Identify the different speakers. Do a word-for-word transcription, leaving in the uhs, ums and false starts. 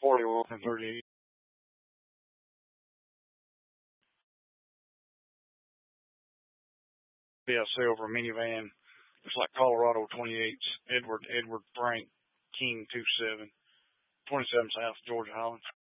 Speaker 1: forty-one and thirty-eight. Yeah, silver minivan. Looks like Colorado twenty-eights. Edward, Edward Frank, King two seven. twenty-seven South, Georgia Highlands.